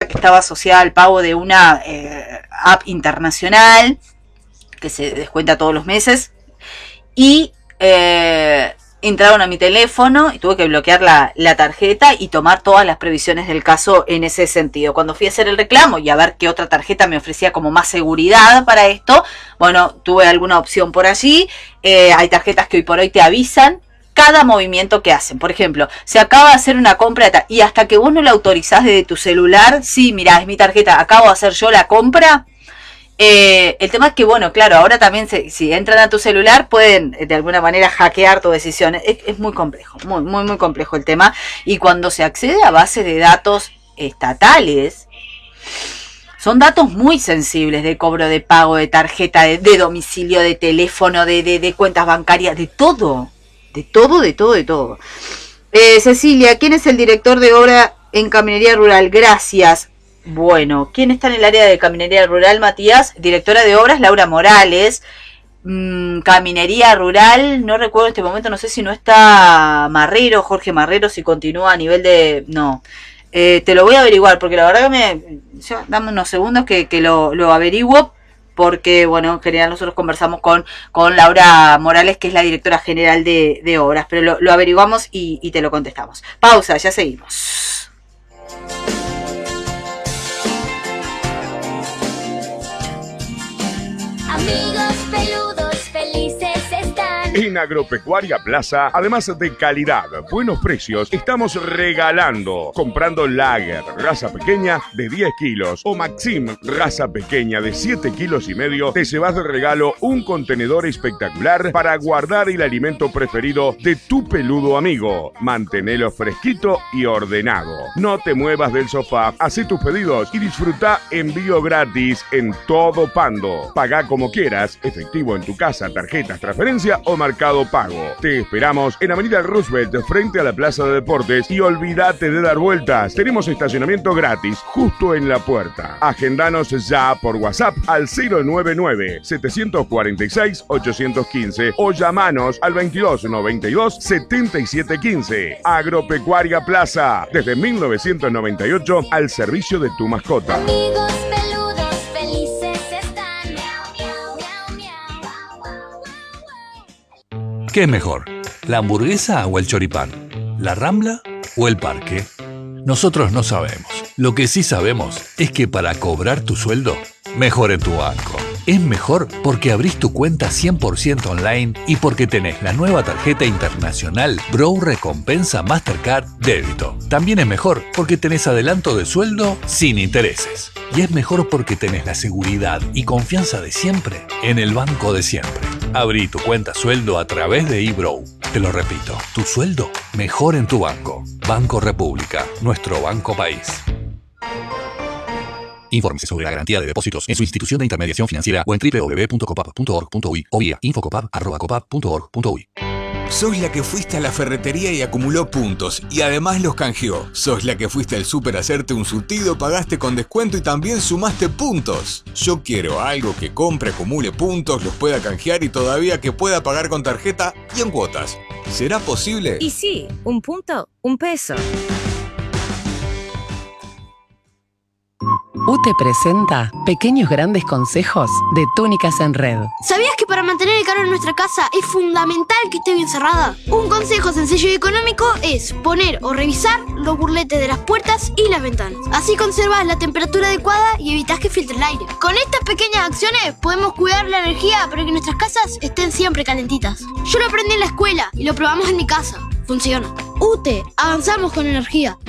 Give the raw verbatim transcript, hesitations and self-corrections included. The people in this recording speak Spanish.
que estaba asociada al pago de una eh, app internacional que se descuenta todos los meses. Y eh, entraron a mi teléfono y tuve que bloquear la, la tarjeta y tomar todas las previsiones del caso en ese sentido. Cuando fui a hacer el reclamo y a ver qué otra tarjeta me ofrecía como más seguridad para esto, bueno, tuve alguna opción por allí. Eh, hay tarjetas que hoy por hoy te avisan cada movimiento que hacen. Por ejemplo, se acaba de hacer una compra y hasta que vos no la autorizás desde tu celular, sí, mirá, es mi tarjeta, acabo de hacer yo la compra. Eh, el tema es que, bueno, claro, ahora también se, si entran a tu celular pueden de alguna manera hackear tu decisión. Es, es muy complejo, muy, muy, muy complejo el tema. Y cuando se accede a bases de datos estatales, son datos muy sensibles de cobro de pago, de tarjeta, de, de domicilio, de teléfono, de, de, de cuentas bancarias, de todo. De todo, de todo, de todo. Eh, Cecilia, ¿quién es el director de obra en Caminería Rural? Gracias. Bueno, ¿quién está en el área de Caminería Rural, Matías? Directora de obras, Laura Morales. Mm, Caminería Rural, no recuerdo en este momento, no sé si no está Marrero, Jorge Marrero, si continúa a nivel de... No, eh, te lo voy a averiguar, porque la verdad que me... Ya, dame unos segundos que, que lo, lo averiguo. Porque, bueno, en general nosotros conversamos con, con Laura Morales, que es la directora general de, de obras, pero lo, lo averiguamos y, y te lo contestamos. Pausa, ya seguimos. Amigos peludos felices están. En Agropecuaria Plaza, además de calidad, buenos precios, estamos regalando. Comprando Lager, raza pequeña de diez kilos, o Maxim, raza pequeña de siete kilos y medio, te llevas de regalo un contenedor espectacular para guardar el alimento preferido de tu peludo amigo. Mantenelo fresquito y ordenado. No te muevas del sofá, hacé tus pedidos y disfruta envío gratis en todo Pando. Pagá como quieras, efectivo en tu casa, tarjetas, transferencia o Mercado Pago. Te esperamos en Avenida Roosevelt, frente a la Plaza de Deportes, y olvídate de dar vueltas. Tenemos estacionamiento gratis justo en la puerta. Agendanos ya por WhatsApp al cero nueve nueve, siete cuatro seis, ocho uno cinco o llamanos al veintidós noventa y dos, setenta y siete quince. Agropecuaria Plaza, desde mil novecientos noventa y ocho al servicio de tu mascota. Amigos peludos felices están. ¿Qué es mejor? ¿La hamburguesa o el choripán? ¿La Rambla o el parque? Nosotros no sabemos. Lo que sí sabemos es que para cobrar tu sueldo, mejor en tu banco. Es mejor porque abrís tu cuenta cien por ciento online y porque tenés la nueva tarjeta internacional Brow Recompensa Mastercard Débito. También es mejor porque tenés adelanto de sueldo sin intereses. Y es mejor porque tenés la seguridad y confianza de siempre en el banco de siempre. Abrí tu cuenta sueldo a través de eBrow. Te lo repito, tu sueldo mejor en tu banco. Banco República, nuestro banco país. Infórmese sobre la garantía de depósitos en su institución de intermediación financiera o en doble u doble u doble u punto copap punto org punto uy o vía infocopap arroba copap punto org punto uy. Sos la que fuiste a la ferretería y acumuló puntos y además los canjeó. Sos la que fuiste al súper a hacerte un surtido, pagaste con descuento y también sumaste puntos. Yo quiero algo que compre, acumule puntos, los pueda canjear y todavía que pueda pagar con tarjeta y en cuotas. ¿Será posible? Y sí, un punto, un peso. U T E presenta Pequeños Grandes Consejos de Túnicas en Red. ¿Sabías que para mantener el calor en nuestra casa es fundamental que esté bien cerrada? Un consejo sencillo y económico es poner o revisar los burletes de las puertas y las ventanas. Así conservas la temperatura adecuada y evitas que filtre el aire. Con estas pequeñas acciones podemos cuidar la energía para que nuestras casas estén siempre calentitas. Yo lo aprendí en la escuela y lo probamos en mi casa. Funciona. U T E, avanzamos con energía.